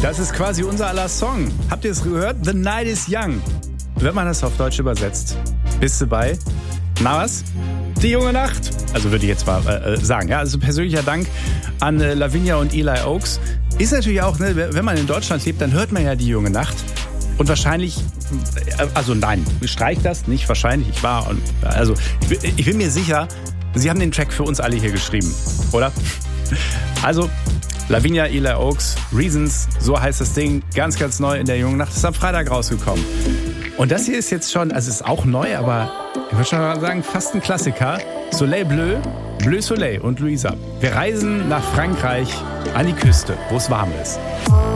Das ist quasi unser aller Song. Habt ihr es gehört? The Night is Young. Wenn man das auf Deutsch übersetzt, bist du bei, na was? Die junge Nacht. Also würde ich jetzt mal sagen. Ja, also persönlicher Dank an Lavinia und Eli Oaks. Ist natürlich auch, ne, wenn man in Deutschland lebt, dann hört man ja die junge Nacht. Und wahrscheinlich, also nein, streich das, nicht wahrscheinlich, ich bin mir sicher, Sie haben den Track für uns alle hier geschrieben, oder? Also, Lavinia, Eli Oaks, Reasons, so heißt das Ding, ganz, ganz neu in der jungen Nacht, ist am Freitag rausgekommen. Und das hier ist jetzt schon, also ist auch neu, aber ich würde schon mal sagen, fast ein Klassiker. Soleil Bleu, Bleu Soleil und Louisa. Wir reisen nach Frankreich an die Küste, wo es warm ist.